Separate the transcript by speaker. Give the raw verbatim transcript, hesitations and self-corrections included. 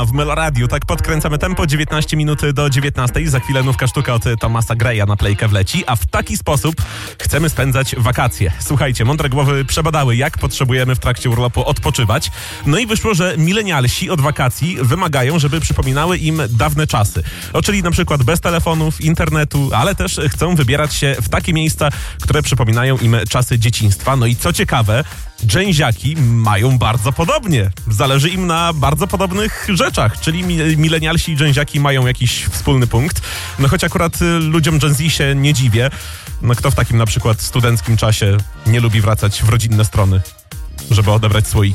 Speaker 1: W Meloradiu tak podkręcamy tempo, dziewiętnaście minut do dziewiętnastej. Za chwilę nówka sztuka od Thomasa Greya na playkę wleci, a w taki sposób chcemy spędzać wakacje. Słuchajcie, mądre głowy przebadały, jak potrzebujemy w trakcie urlopu odpoczywać. No i wyszło, że milenialsi od wakacji wymagają, żeby przypominały im dawne czasy. O, czyli na przykład bez telefonów, internetu, ale też chcą wybierać się w takie miejsca, które przypominają im czasy dzieciństwa. No i co ciekawe, dżęziaki mają bardzo podobnie. Zależy im na bardzo podobnych rzeczach, czyli milenialsi i dżęziaki mają jakiś wspólny punkt. No choć akurat y, ludziom Gen Z się nie dziwię. No kto w takim na przykład studenckim czasie nie lubi wracać w rodzinne strony, żeby odebrać słoiki?